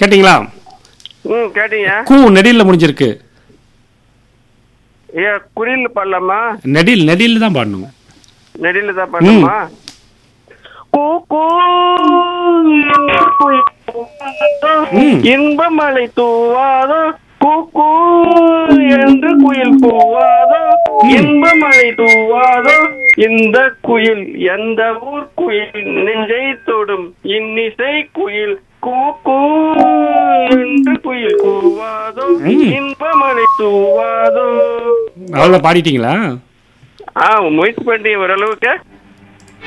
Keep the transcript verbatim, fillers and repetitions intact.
கேட்டீங்களா? ம் கேட்டீங்க. கூ நெடில்ல முடிஞ்சிருக்கு. ஏ குரில் பாடலாமா? நெடில் நெடில் தான் பாடணும். நெடில தான் பாடலாமா? கூ கூ இன்ப மழை தூவாதோ, கூ கூ என்று குயில் கூவாதோ, இன்ப மழை தூவாதோ, இந்த குயில் எந்த ஊர் குயில் நெஞ்சை தொடும் இன்னிசை குயில், கூ கூ என்று குயில் கூவாதோ, இன்ப மழை தூவாதோ. அவ்வளோ பாடிட்டீங்களா? ஆ முயற்சி பண்ணி ஓரளவுக்கு.